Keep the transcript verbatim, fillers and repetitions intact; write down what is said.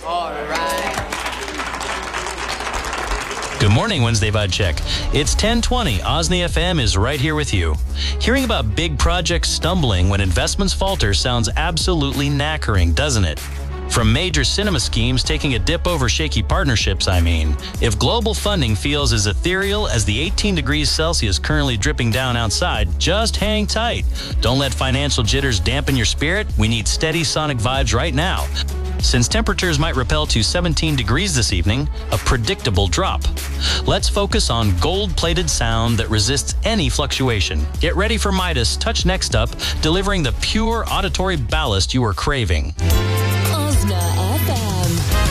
All right. Good morning, Wednesday Vibe Check. It's ten twenty. Osney F M is right here with you. Hearing about big projects stumbling when investments falter sounds absolutely knackering, doesn't it? From major cinema schemes taking a dip over shaky partnerships, I mean. If global funding feels as ethereal as the eighteen degrees Celsius currently dripping down outside, just hang tight. Don't let financial jitters dampen your spirit. We need steady sonic vibes right now. Since temperatures might repel to seventeen degrees this evening, a predictable drop. Let's focus on gold-plated sound that resists any fluctuation. Get ready for Midas Touch next up, delivering the pure auditory ballast you are craving.